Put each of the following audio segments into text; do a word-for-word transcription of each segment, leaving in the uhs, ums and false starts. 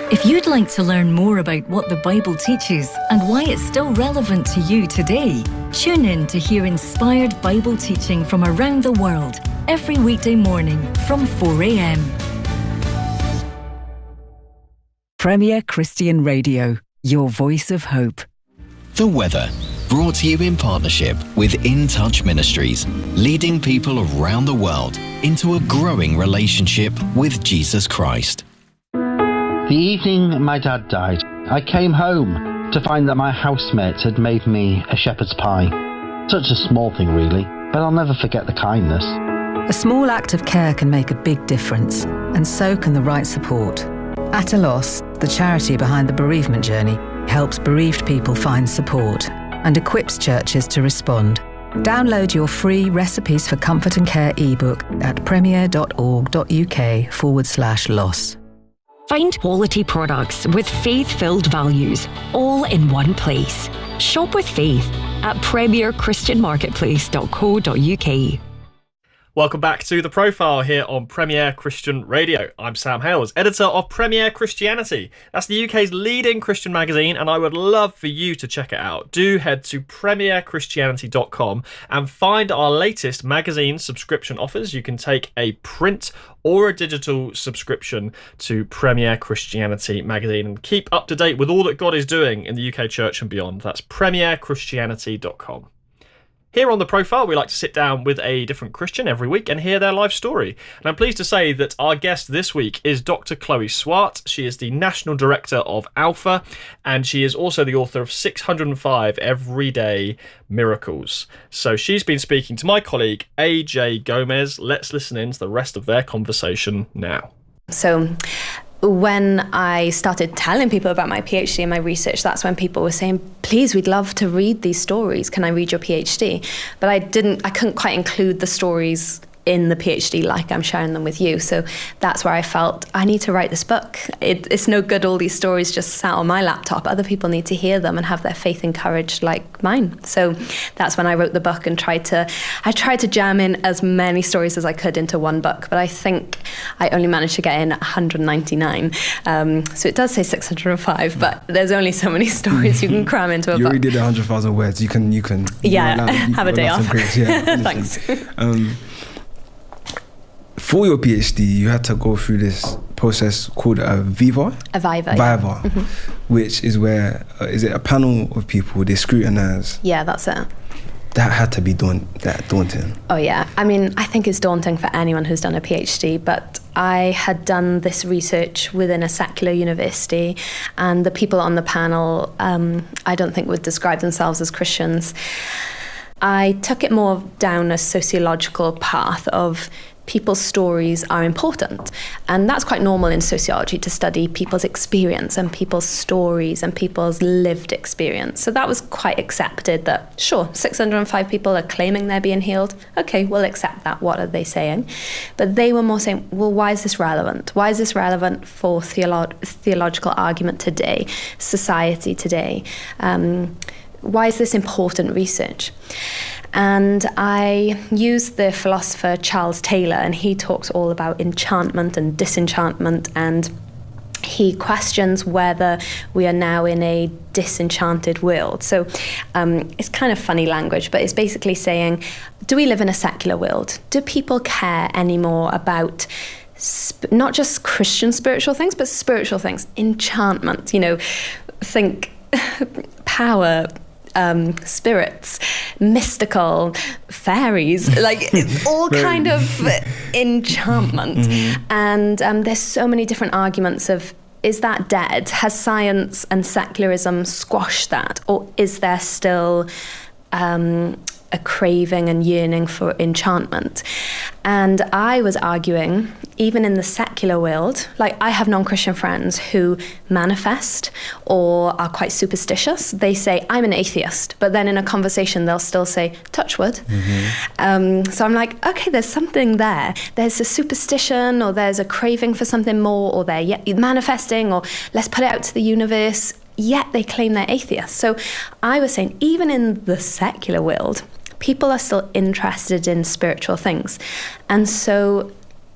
If you'd like to learn more about what the Bible teaches and why it's still relevant to you today, tune in to hear inspired Bible teaching from around the world every weekday morning from four a.m. Premier Christian Radio, your voice of hope. The weather, brought to you in partnership with In Touch Ministries, leading people around the world into a growing relationship with Jesus Christ. The evening my dad died, I came home to find that my housemate had made me a shepherd's pie. Such a small thing really, but I'll never forget the kindness. A small act of care can make a big difference, and so can the right support. At a Loss, the charity behind the bereavement journey, helps bereaved people find support and equips churches to respond. Download your free Recipes for Comfort and Care ebook at premier.org.uk forward slash loss. Find quality products with faith-filled values, all in one place. Shop with faith at premier christian marketplace dot co dot uk. Welcome back to The Profile here on Premier Christian Radio. I'm Sam Hales, editor of Premier Christianity. That's the U K's leading Christian magazine, and I would love for you to check it out. Do head to premier christianity dot com and find our latest magazine subscription offers. You can take a print or a digital subscription to Premier Christianity magazine and keep up to date with all that God is doing in the U K church and beyond. That's premier christianity dot com. Here on The Profile, we like to sit down with a different Christian every week and hear their life story. And I'm pleased to say that our guest this week is Doctor Chloe Swart. She is the National Director of Alpha, and she is also the author of six hundred five Everyday Miracles. So she's been speaking to my colleague, A J Gomez. Let's listen in to the rest of their conversation now. So when I started telling people about my PhD and my research, that's when people were saying, please, we'd love to read these stories. Can I read your PhD? But I didn't, I couldn't quite include the stories in the PhD like I'm sharing them with you. So that's where I felt I need to write this book. It, it's no good all these stories just sat on my laptop. Other people need to hear them and have their faith encouraged like mine. So that's when I wrote the book and tried to, I tried to jam in as many stories as I could into one book, but I think I only managed to get in one hundred ninety-nine. Um, so it does say six hundred five, but there's only so many stories you can cram into a you book. You already did one hundred thousand words. You can, you can. Yeah, you allowed, you have a day off. Yeah, thanks. Um, For your PhD, you had to go through this process called a Viva? A Viva. Viva, yeah. mm-hmm. Which is where, uh, is it a panel of people they scrutinise? Yeah, that's it. That had to be daun- that daunting. Oh yeah, I mean, I think it's daunting for anyone who's done a PhD, but I had done this research within a secular university, and the people on the panel, um, I don't think would describe themselves as Christians. I took it more down a sociological path of people's stories are important. And that's quite normal in sociology, to study people's experience and people's stories and people's lived experience. So that was quite accepted that, sure, six hundred five people are claiming they're being healed. Okay, we'll accept that. What are they saying? But they were more saying, well, why is this relevant? Why is this relevant for theolo- theological argument today, society today? Um, why is this important research? And I used the philosopher Charles Taylor, and he talks all about enchantment and disenchantment, and he questions whether we are now in a disenchanted world. So um, it's kind of funny language, but it's basically saying, do we live in a secular world? Do people care anymore about sp- not just Christian spiritual things, but spiritual things? Enchantment, you know, think power, Um, spirits, mystical, fairies, like all kind of enchantment. Mm-hmm. And um, there's so many different arguments of, is that dead? Has science and secularism squashed that? Or is there still um, a craving and yearning for enchantment? And I was arguing, even in the secular world, like I have non-Christian friends who manifest or are quite superstitious. They say, I'm an atheist, but then in a conversation, they'll still say, touch wood. Mm-hmm. Um, so I'm like, okay, there's something there. There's a superstition, or there's a craving for something more, or they're yet manifesting, or let's put it out to the universe. Yet they claim they're atheists. So I was saying, even in the secular world, people are still interested in spiritual things. And so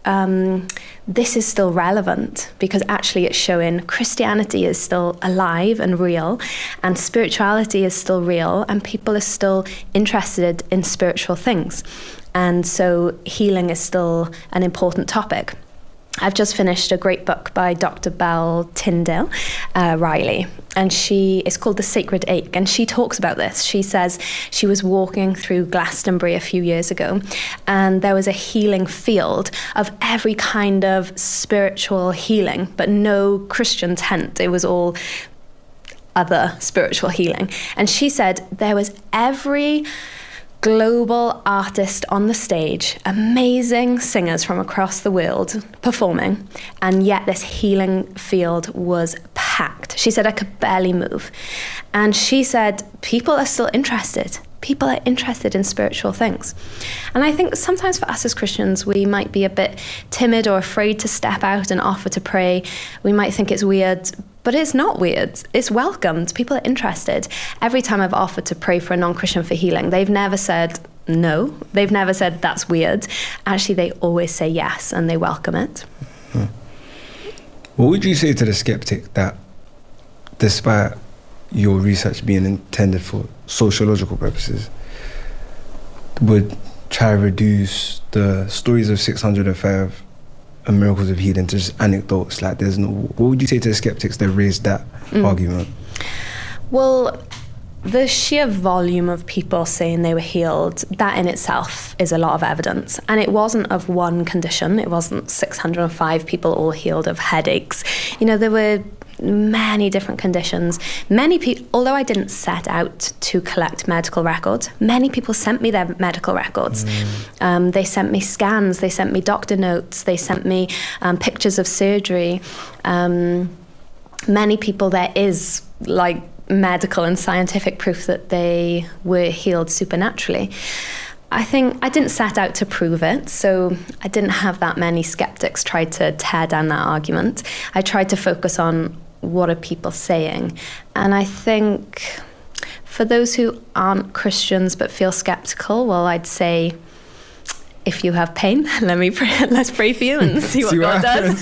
um, this is still relevant, because actually it's showing Christianity is still alive and real, and spirituality is still real, and people are still interested in spiritual things. And so healing is still an important topic. I've just finished a great book by Doctor Belle Tyndale uh, Riley, and she is called The Sacred Ache, and she talks about this. She says she was walking through Glastonbury a few years ago, and there was a healing field of every kind of spiritual healing, but no Christian tent. It was all other spiritual healing. And she said there was every global artist on the stage, amazing singers from across the world performing, and yet this healing field was packed. She said, I could barely move. And she said, people are still interested. People are interested in spiritual things. And I think sometimes for us as Christians, we might be a bit timid or afraid to step out and offer to pray. We might think it's weird, but it's not weird. It's welcomed. People are interested. Every time I've offered to pray for a non-Christian for healing, they've never said no. They've never said that's weird. Actually, they always say yes, and they welcome it. Hmm. What would you say to the skeptic that, despite your research being intended for sociological purposes, would try to reduce the stories of six hundred five and miracles of healing to just anecdotes? Like, there's no. What would you say to the skeptics that raised that mm. argument? Well, the sheer volume of people saying they were healed, that in itself is a lot of evidence. And it wasn't of one condition. It wasn't six hundred five people all healed of headaches. You know, there were many different conditions. Many people, although I didn't set out to collect medical records, many people sent me their medical records. Mm. Um, they sent me scans, they sent me doctor notes, they sent me um, pictures of surgery. Um, many people, there is like medical and scientific proof that they were healed supernaturally. I think I didn't set out to prove it, so I didn't have that many skeptics try to tear down that argument. I tried to focus on what are people saying. And I think for those who aren't Christians but feel skeptical, well, I'd say, if you have pain, let me pray, let's pray for you and see what see God what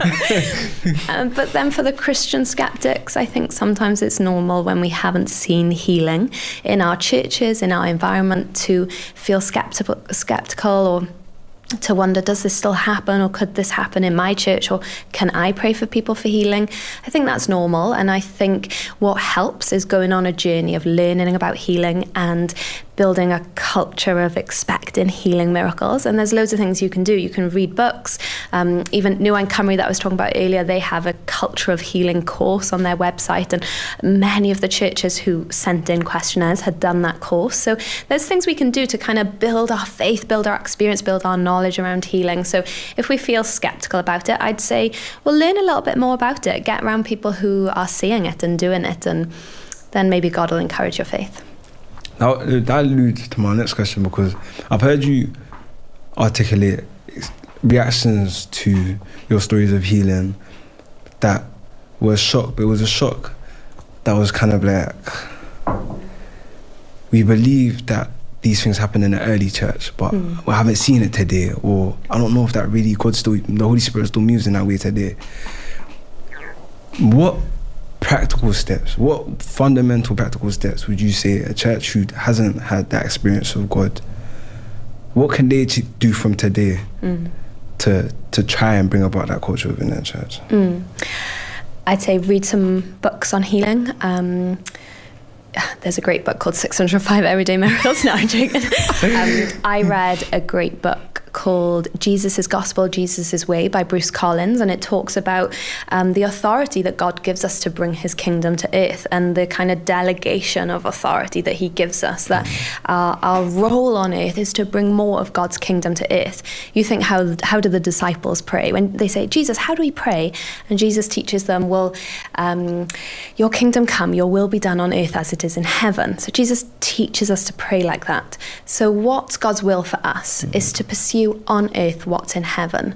does. um, but then for the Christian skeptics, I think sometimes it's normal when we haven't seen healing in our churches, in our environment, to feel skeptical, skeptical or to wonder, does this still happen, or could this happen in my church, or can I pray for people for healing? I think that's normal, and I think what helps is going on a journey of learning about healing and building a culture of expecting healing miracles. And there's loads of things you can do. You can read books. Um, even New Wine Cymru that I was talking about earlier, they have a culture of healing course on their website, and many of the churches who sent in questionnaires had done that course. So there's things we can do to kind of build our faith, build our experience, build our knowledge around healing. So if we feel skeptical about it, I'd say, well, learn a little bit more about it. Get around people who are seeing it and doing it, and then maybe God will encourage your faith. Now, that alludes to my next question, because I've heard you articulate reactions to your stories of healing that were a shock, but it was a shock that was kind of like, we believe that these things happen in the early church, but mm. we haven't seen it today, or I don't know if that really God still, the Holy Spirit still moves in that way today. What practical steps, what fundamental practical steps would you say a church who hasn't had that experience of God, what can they do from today mm. to to try and bring about that culture within their church? Mm. I'd say read some books on healing. Um, there's a great book called six hundred five Everyday Miracles. No, I'm joking. um, I read a great book called Jesus' Gospel, Jesus' Way by Bruce Collins, and it talks about um, the authority that God gives us to bring his kingdom to earth, and the kind of delegation of authority that he gives us, that our, our role on earth is to bring more of God's kingdom to earth. You think, how how do the disciples pray? When they say, Jesus, how do we pray? And Jesus teaches them, well, um, your kingdom come, your will be done on earth as it is in heaven. So Jesus teaches us to pray like that. So what's God's will for us mm-hmm. is to pursue on earth what's in heaven.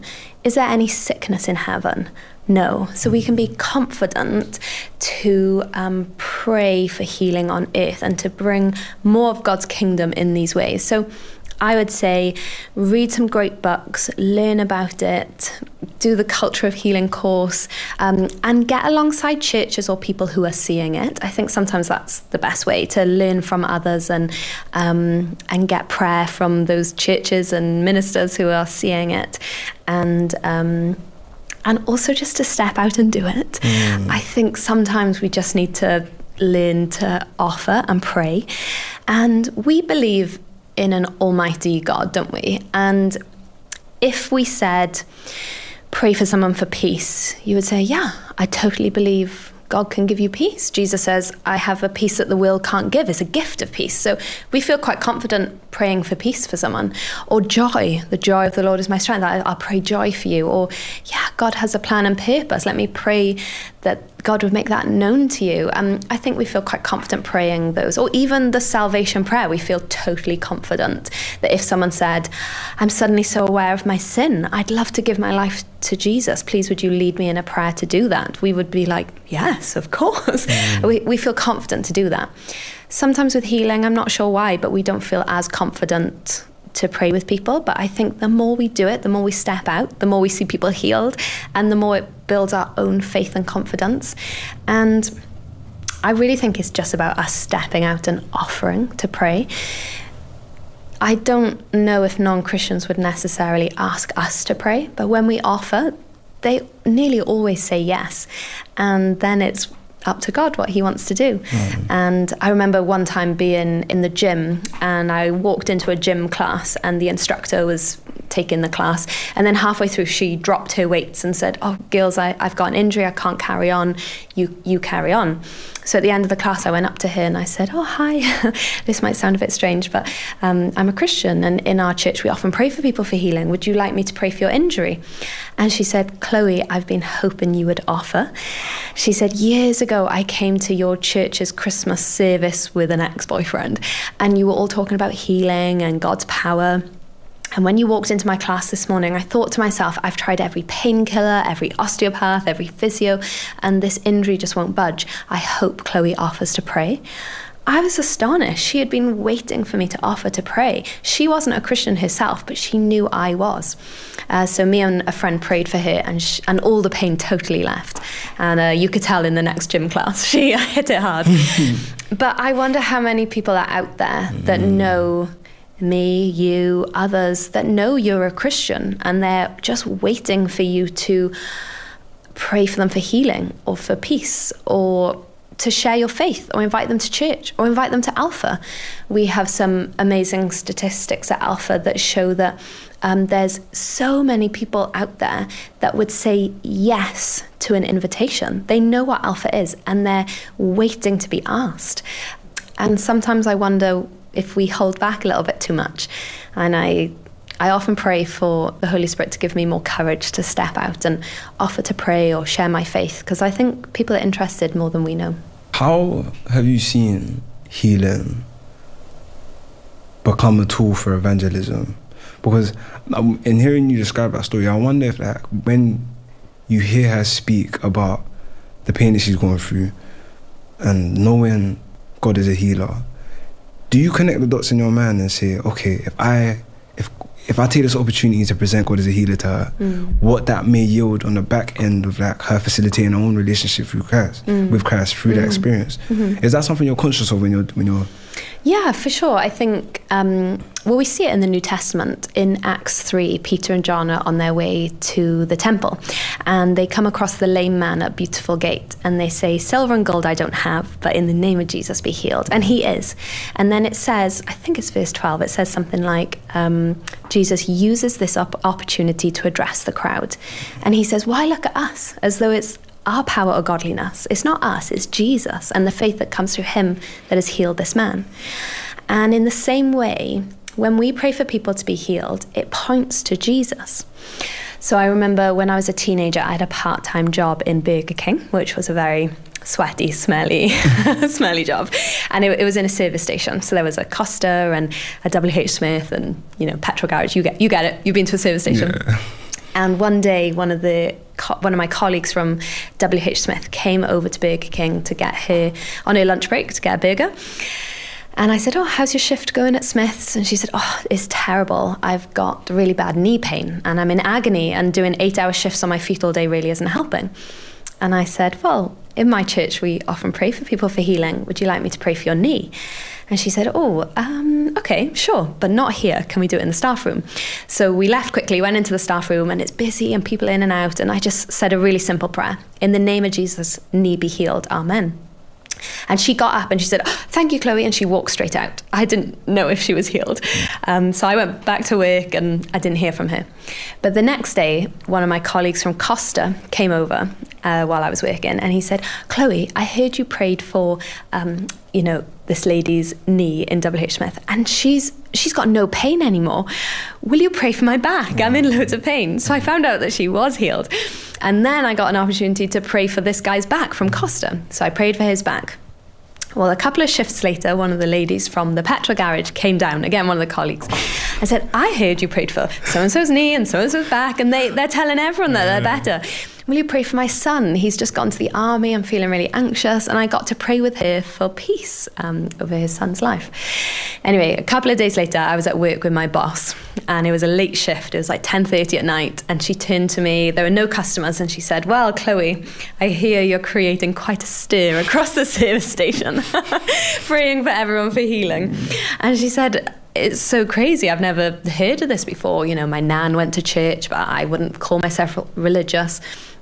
is there any sickness in heaven? No. So we can be confident to um, pray for healing on earth and to bring more of God's kingdom in these ways. So I would say read some great books, learn about it, do the Culture of Healing course, um, and get alongside churches or people who are seeing it. I think sometimes that's the best way to learn from others and um, and get prayer from those churches and ministers who are seeing it. And um, and also just to step out and do it. Mm. I think sometimes we just need to learn to offer and pray. And we believe in an almighty God, don't we? And if we said, pray for someone for peace, you would say, yeah, I totally believe God can give you peace. Jesus says, I have a peace that the world can't give. It's a gift of peace. So we feel quite confident praying for peace for someone. Or joy. The joy of the Lord is my strength. I, I'll pray joy for you. Or, yeah, God has a plan and purpose. Let me pray that God would make that known to you. Um, I think we feel quite confident praying those. Or even the salvation prayer, we feel totally confident that if someone said, I'm suddenly so aware of my sin, I'd love to give my life to Jesus. Please, would you lead me in a prayer to do that? We would be like, yes, of course. Mm. We, we feel confident to do that. Sometimes with healing, I'm not sure why, but we don't feel as confident to pray with people. But I think the more we do it, the more we step out, the more we see people healed, and the more it builds our own faith and confidence. And I really think it's just about us stepping out and offering to pray. I don't know if non-Christians would necessarily ask us to pray, but when we offer, they nearly always say yes. And then it's up to God what he wants to do. Mm. And I remember one time being in the gym, and I walked into a gym class, and the instructor was taking the class, and then halfway through she dropped her weights and said, oh girls, I, I've got an injury, I can't carry on, you you carry on. So at the end of the class I went up to her and I said, oh hi, this might sound a bit strange, but um, I'm a Christian, and in our church we often pray for people for healing. Would you like me to pray for your injury? And she said, Chloe, I've been hoping you would offer. She said, years ago I came to your church's Christmas service with an ex-boyfriend, and you were all talking about healing and God's power. And when you walked into my class this morning, I thought to myself, I've tried every painkiller, every osteopath, every physio, and this injury just won't budge. I hope Chloe offers to pray. I was astonished. She had been waiting for me to offer to pray. She wasn't a Christian herself, but she knew I was. Uh, so me and a friend prayed for her, and sh- and all the pain totally left. And uh, you could tell in the next gym class, she hit it hard. But I wonder how many people are out there that know me, you, others, that know you're a Christian, and they're just waiting for you to pray for them for healing or for peace, or to share your faith, or invite them to church, or invite them to Alpha. We have some amazing statistics at Alpha that show that um, there's so many people out there that would say yes to an invitation. They know what Alpha is, and they're waiting to be asked. And sometimes I wonder if we hold back a little bit too much. And I I often pray for the Holy Spirit to give me more courage to step out and offer to pray or share my faith, because I think people are interested more than we know. How have you seen healing become a tool for evangelism? Because in hearing you describe that story, I wonder if, like, when you hear her speak about the pain that she's going through and knowing God is a healer, do you connect the dots in your mind and say, okay, if I if if I take this opportunity to present God as a healer to her, mm. what that may yield on the back end of, like, her facilitating her own relationship through Christ, mm. with Christ through mm. that experience? Mm-hmm. Is that something you're conscious of when you're when you're? Yeah, for sure. I think, um, well, we see it in the New Testament. In Acts three, Peter and John are on their way to the temple, and they come across the lame man at Beautiful Gate, and they say, silver and gold I don't have, but in the name of Jesus be healed. And he is. And then it says, I think it's verse twelve, it says something like, um, Jesus uses this op- opportunity to address the crowd. And he says, why look at us? As though it's our power or godliness. It's not us, it's Jesus and the faith that comes through him that has healed this man. And in the same way, when we pray for people to be healed, it points to Jesus. So I remember when I was a teenager, I had a part-time job in Burger King, which was a very sweaty, smelly, smelly job. And it, it was in a service station. So there was a Costa and a W H Smith and, you know, petrol garage. You get you get it. You've been to a service station. Yeah. And one day, one of the co- one of my colleagues from W H Smith came over to Burger King to get her, on her lunch break, to get a burger. And I said, oh, how's your shift going at Smith's? And she said, oh, it's terrible. I've got really bad knee pain and I'm in agony, and doing eight-hour shifts on my feet all day really isn't helping. And I said, well, in my church, we often pray for people for healing. Would you like me to pray for your knee? And she said, oh, um, okay, sure, but not here. Can we do it in the staff room? So we left quickly, went into the staff room, and it's busy and people in and out. And I just said a really simple prayer. In the name of Jesus, knee be healed. Amen. And she got up and she said, oh, thank you, Chloe. And she walked straight out. I didn't know if she was healed. Um, so I went back to work and I didn't hear from her. But the next day, one of my colleagues from Costa came over uh, while I was working, and he said, Chloe, I heard you prayed for, um, you know, this lady's knee in W H Smith, and she's she's got no pain anymore. Will you pray for my back? I'm in loads of pain. So I found out that she was healed. And then I got an opportunity to pray for this guy's back from Costa. So I prayed for his back. Well, a couple of shifts later, one of the ladies from the petrol garage came down, again, one of the colleagues. I said, I heard you prayed for so-and-so's knee and so-and-so's back, and they, they're telling everyone that they're better. Will you pray for my son? He's just gone to the army. I'm feeling really anxious. And I got to pray with her for peace um, over his son's life. Anyway, a couple of days later, I was at work with my boss, and it was a late shift. It was like ten thirty at night. And she turned to me. There were no customers. And she said, well, Chloe, I hear you're creating quite a stir across the service station, praying for everyone for healing. And she said, it's so crazy. I've never heard of this before. You know, my nan went to church, but I wouldn't call myself religious.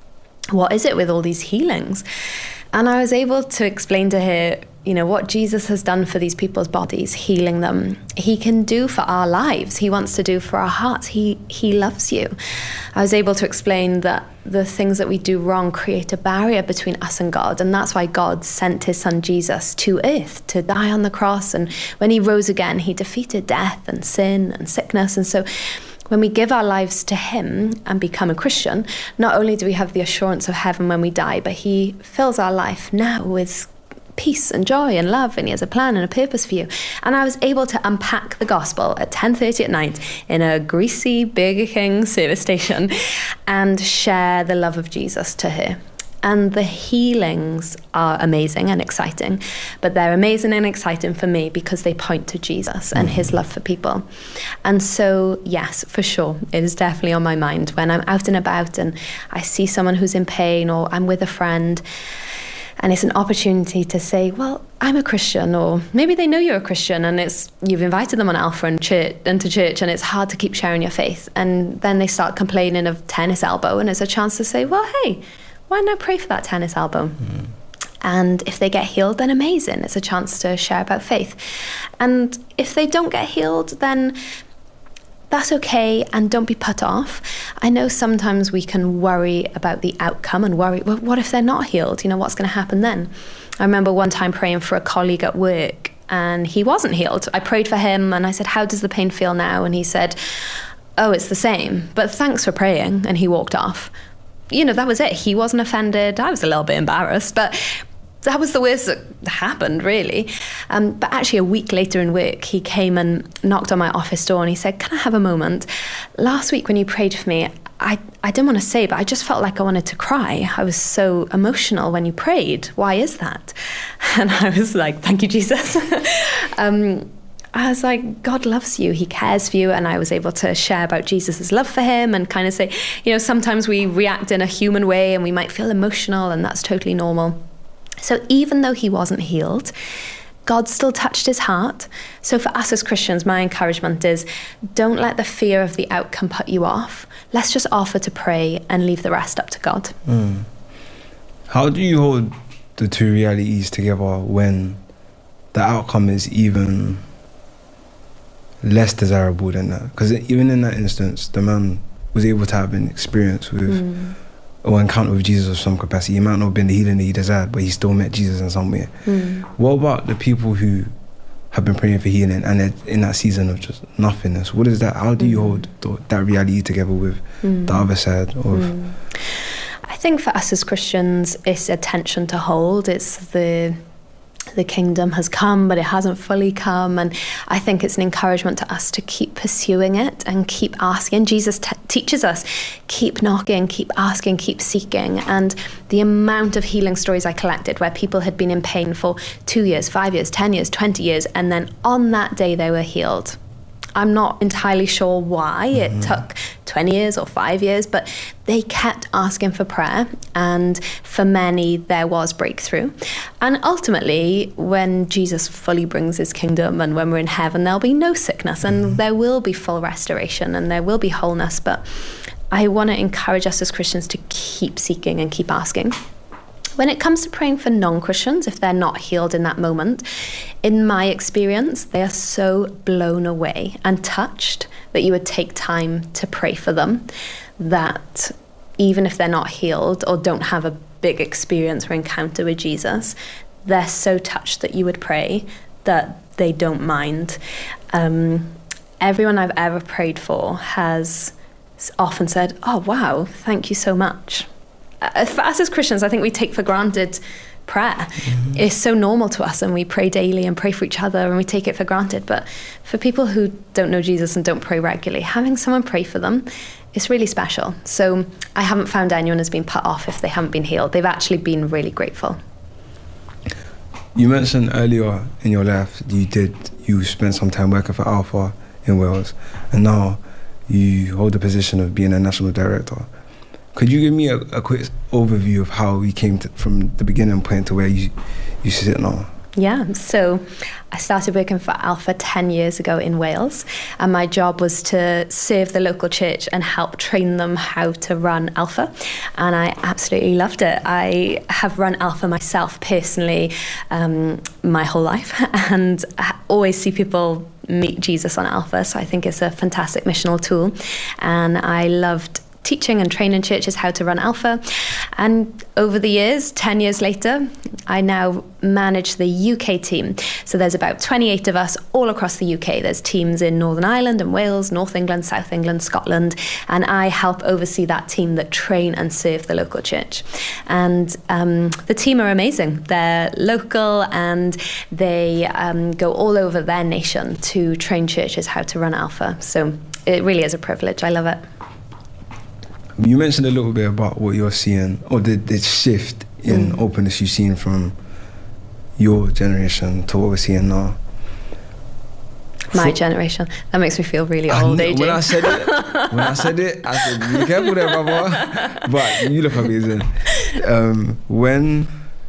What is it with all these healings? And I was able to explain to her, you know, what Jesus has done for these people's bodies, healing them, he can do for our lives. He wants to do for our hearts. He he loves you. I was able to explain that the things that we do wrong create a barrier between us and God. And that's why God sent his son Jesus to earth to die on the cross. And when he rose again, he defeated death and sin and sickness. And so when we give our lives to him and become a Christian, not only do we have the assurance of heaven when we die, but he fills our life now with peace and joy and love, and he has a plan and a purpose for you. And I was able to unpack the gospel at ten thirty at night in a greasy Burger King service station and share the love of Jesus to her. And the healings are amazing and exciting, but they're amazing and exciting for me because they point to Jesus and his love for people. And so, yes, for sure, it is definitely on my mind when I'm out and about and I see someone who's in pain, or I'm with a friend, and it's an opportunity to say, well, I'm a Christian, or maybe they know you're a Christian and it's you've invited them on Alpha and church, into church, and it's hard to keep sharing your faith. And then they start complaining of tennis elbow, and it's a chance to say, well, hey, why not pray for that tennis elbow? Mm. And if they get healed, then amazing. It's a chance to share about faith. And if they don't get healed, then that's okay, and don't be put off. I know sometimes we can worry about the outcome and worry, well, what if they're not healed? You know, what's going to happen then? I remember one time praying for a colleague at work, and he wasn't healed. I prayed for him, and I said, how does the pain feel now? And he said, oh, it's the same, but thanks for praying. And he walked off. You know, that was it. He wasn't offended. I was a little bit embarrassed, but that was the worst that happened, really. Um, but actually, a week later in work, he came and knocked on my office door and he said, can I have a moment? Last week when you prayed for me, I, I didn't want to say, but I just felt like I wanted to cry. I was so emotional when you prayed. Why is that? And I was like, thank you, Jesus. um, I was like, God loves you. He cares for you. And I was able to share about Jesus' love for him and kind of say, you know, sometimes we react in a human way and we might feel emotional, and that's totally normal. So even though he wasn't healed, God still touched his heart. So for us as Christians, my encouragement is, don't let the fear of the outcome put you off. Let's just offer to pray and leave the rest up to God. Mm. How do you hold the two realities together when the outcome is even less desirable than that? Because even in that instance, the man was able to have an experience with mm. or encounter with Jesus of some capacity. He might not have been the healing that he desired, but he still met Jesus in some way. Mm. What about the people who have been praying for healing and they're in that season of just nothingness? What is that? How do you mm. hold th- that reality together with mm. the other side of... Mm. I think for us as Christians, it's a tension to hold. It's the the kingdom has come, but it hasn't fully come. And I think it's an encouragement to us to keep pursuing it and keep asking. Jesus t- teaches us, keep knocking, keep asking, keep seeking. And the amount of healing stories I collected where people had been in pain for two years, five years, ten years, twenty years, and then on that day they were healed. I'm not entirely sure why mm-hmm. it took twenty years or five years, but they kept asking for prayer, and for many there was breakthrough. And ultimately, when Jesus fully brings his kingdom and when we're in heaven, there'll be no sickness and mm-hmm. there will be full restoration and there will be wholeness. But I want to encourage us as Christians to keep seeking and keep asking. When it comes to praying for non-Christians, if they're not healed in that moment, in my experience, they are so blown away and touched that you would take time to pray for them, that even if they're not healed or don't have a big experience or encounter with Jesus, they're so touched that you would pray that they don't mind. Um, everyone I've ever prayed for has often said, "Oh, wow, thank you so much." For us as Christians, I think we take for granted prayer. Mm-hmm. It's so normal to us, and we pray daily and pray for each other and we take it for granted. But for people who don't know Jesus and don't pray regularly, having someone pray for them is really special. So I haven't found anyone has been put off if they haven't been healed. They've actually been really grateful. You mentioned earlier in your life you did you spent some time working for Alpha in Wales, and now you hold the position of being a national director. Could you give me a, a quick overview of how you came to, from the beginning point to where you, you sit now? Yeah, so I started working for Alpha ten years ago in Wales, and my job was to serve the local church and help train them how to run Alpha, and I absolutely loved it. I have run Alpha myself personally um, my whole life, and I always see people meet Jesus on Alpha, so I think it's a fantastic missional tool, and I loved teaching and training churches how to run Alpha. And over the years, ten years later, I now manage the U K team. So there's about twenty-eight of us all across the U K. There's teams in Northern Ireland and Wales, North England, South England, Scotland, and I help oversee that team that train and serve the local church. And um, the team are amazing. They're local and they um, go all over their nation to train churches how to run Alpha. So it really is a privilege. I love it. You mentioned a little bit about what you're seeing, or the, the shift in mm. openness you've seen from your generation to what we're seeing now. My For, generation. That makes me feel really old, I, A J. When I said it, when I said it, I said, be careful there, brother. But you look amazing. Um, when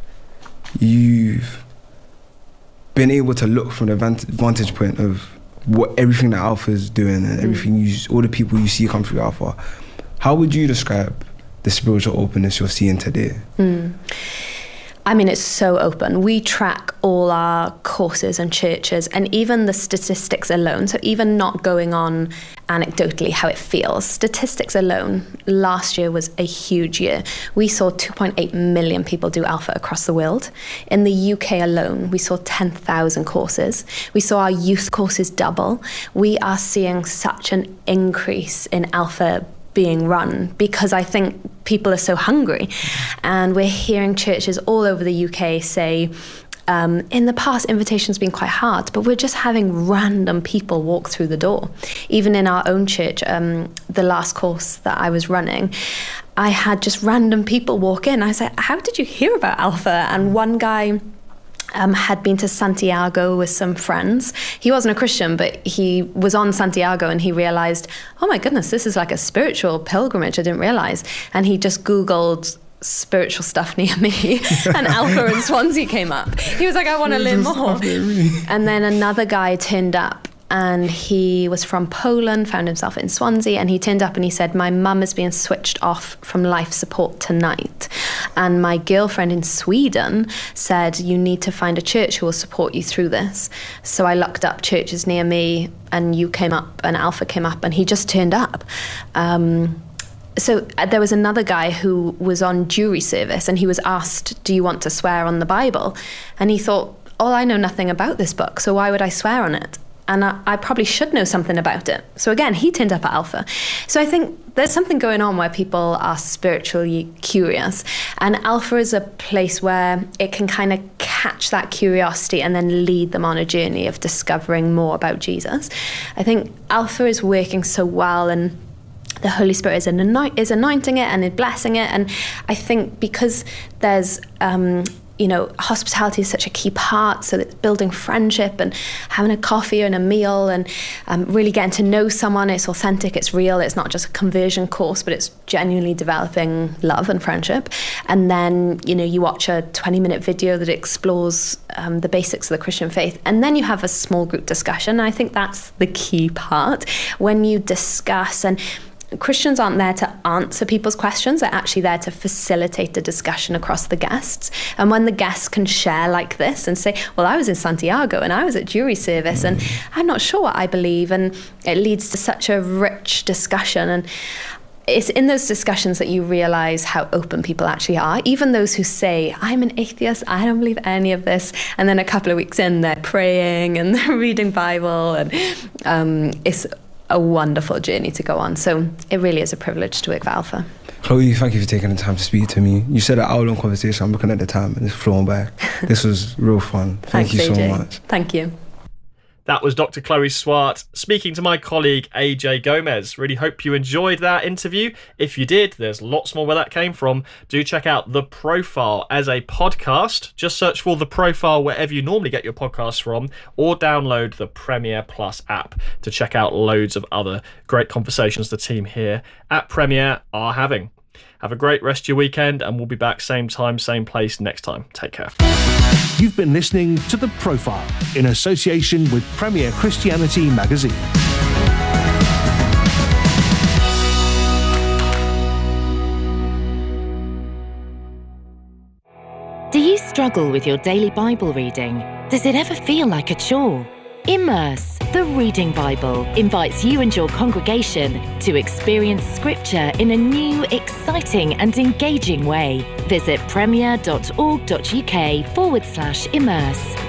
you've been able to look from the vantage point of what everything that Alpha is doing and everything mm. you, all the people you see come through Alpha, how would you describe the spiritual openness you're seeing today? Mm. I mean, it's so open. We track all our courses and churches and even the statistics alone. So even not going on anecdotally how it feels, statistics alone, last year was a huge year. We saw two point eight million people do Alpha across the world. In the U K alone, we saw ten thousand courses. We saw our youth courses double. We are seeing such an increase in Alpha being run because I think people are so hungry, and we're hearing churches all over the U K say um, in the past invitation's been quite hard, but we're just having random people walk through the door. Even in our own church, um, the last course that I was running, I had just random people walk in. I said, how did you hear about Alpha? And one guy Um, had been to Santiago with some friends. He wasn't a Christian, but he was on Santiago and he realized, oh my goodness, this is like a spiritual pilgrimage. I didn't realize. And he just Googled spiritual stuff near me and Alpha in Swansea came up. He was like, I want to learn more. And then another guy turned up, and he was from Poland, found himself in Swansea, and he turned up and he said, my mum is being switched off from life support tonight. And my girlfriend in Sweden said, you need to find a church who will support you through this. So I looked up churches near me, and you came up, and Alpha came up, and he just turned up. Um, so there was another guy who was on jury service, and he was asked, do you want to swear on the Bible? And he thought, oh, I know nothing about this book, so why would I swear on it? and I, I probably should know something about it. So again, he turned up at Alpha. So I think there's something going on where people are spiritually curious, and Alpha is a place where it can kind of catch that curiosity and then lead them on a journey of discovering more about Jesus. I think Alpha is working so well, and the Holy Spirit is, anoint- is anointing it and is blessing it. And I think because there's, um, you know, hospitality is such a key part, so it's building friendship and having a coffee and a meal and um, really getting to know someone. It's authentic, it's real, it's not just a conversion course, but it's genuinely developing love and friendship. And then, you know, you watch a twenty minute video that explores um, the basics of the Christian faith, and then you have a small group discussion. And I think that's the key part, when you discuss. And Christians aren't there to answer people's questions, they're actually there to facilitate the discussion across the guests. And when the guests can share like this and say, well, I was in Santiago and I was at jury service and I'm not sure what I believe, and it leads to such a rich discussion. And it's in those discussions that you realise how open people actually are, even those who say, I'm an atheist, I don't believe any of this, and then a couple of weeks in they're praying and they're reading Bible, and um, it's a wonderful journey to go on. So it really is a privilege to work for Alpha. Chloe, thank you for taking the time to speak to me. You said an hour-long conversation. I'm looking at the time and it's flown by. This was real fun. Thank Thanks, you so A J. much. Thank you. That was Doctor Chloe Swart speaking to my colleague A J Gomez. Really hope you enjoyed that interview. If you did, there's lots more where that came from. Do check out The Profile as a podcast. Just search for The Profile wherever you normally get your podcasts from, or download the Premier Plus app to check out loads of other great conversations the team here at Premier are having. Have a great rest of your weekend, and we'll be back same time, same place next time. Take care. You've been listening to The Profile in association with Premier Christianity Magazine. Do you struggle with your daily Bible reading? Does it ever feel like a chore? Immerse, the Reading Bible, invites you and your congregation to experience Scripture in a new, exciting and engaging way. Visit premier.org.uk forward slash immerse.